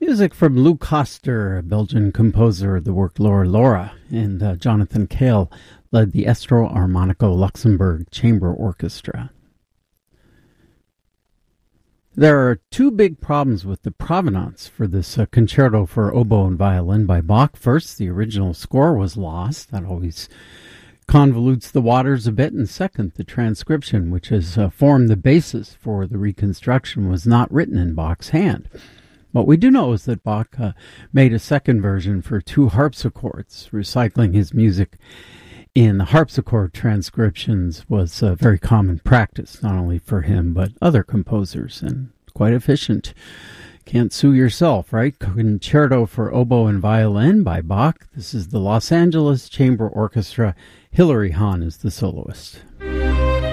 Music from Lou Koster, a Belgian composer of the work Laura Laura, and Jonathan Cale led the Estro Armonico Luxembourg Chamber Orchestra. There are two big problems with the provenance for this concerto for oboe and violin by Bach. First, the original score was lost. That always convolutes the waters a bit. And second, the transcription, which has formed the basis for the reconstruction, was not written in Bach's hand. What we do know is that Bach made a second version for two harpsichords. Recycling his music in harpsichord transcriptions was a very common practice, not only for him, but other composers, and quite efficient. Can't sue yourself, right? Concerto for Oboe and Violin by Bach. This is the Los Angeles Chamber Orchestra. Hilary Hahn is the soloist.